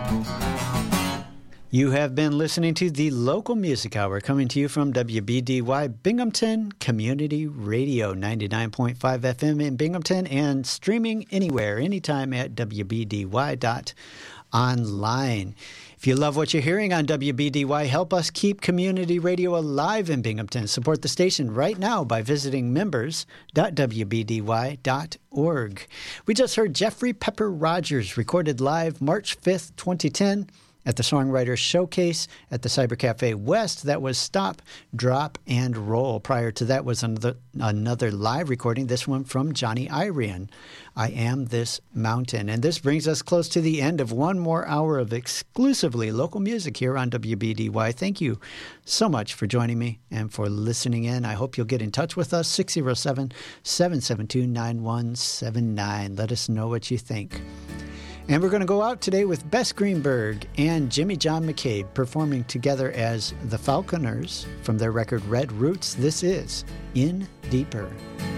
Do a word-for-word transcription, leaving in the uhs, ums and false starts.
You have been listening to the Local Music Hour, coming to you from W B D Y Binghamton Community Radio, ninety-nine point five F M in Binghamton, and streaming anywhere, anytime at W B D Y dot online. If you love what you're hearing on W B D Y, help us keep community radio alive in Binghamton. Support the station right now by visiting members dot W B D Y dot org. We just heard Jeffrey Pepper Rogers, recorded live March fifth, twenty ten, at the Songwriters Showcase at the Cyber Cafe West. That was Stop, Drop, and Roll. Prior to that was another another live recording, this one from Johnny Irian, I Am This Mountain. And this brings us close to the end of one more hour of exclusively local music here on W B D Y. Thank you so much for joining me and for listening in. I hope you'll get in touch with us, six oh seven, seven seven two, nine one seven nine. Let us know what you think. And we're going to go out today with Bess Greenberg and Jimmy John McCabe performing together as the Falconers from their record Red Roots. This is In Deeper.